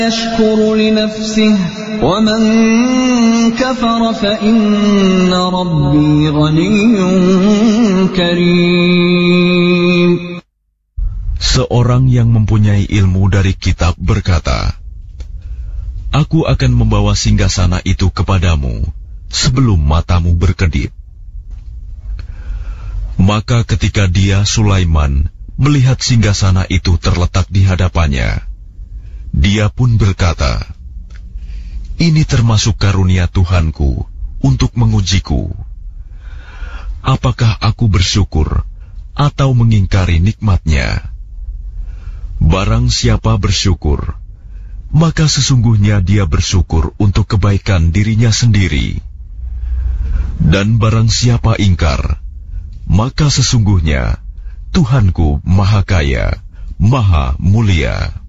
يشكر لنفسه ومن كفر فإن ربي غني كريم. Seorang yang mempunyai ilmu dari kitab berkata, Aku akan membawa singgasana itu kepadamu sebelum matamu berkedip. Maka ketika dia, Sulaiman, melihat singgasana itu terletak di hadapannya, dia pun berkata, Ini termasuk karunia Tuhanku untuk mengujiku. Apakah aku bersyukur atau mengingkari nikmatnya? Barang siapa bersyukur, maka sesungguhnya dia bersyukur untuk kebaikan dirinya sendiri. Dan barang siapa ingkar, maka sesungguhnya Tuhanku Maha Kaya, Maha Mulia.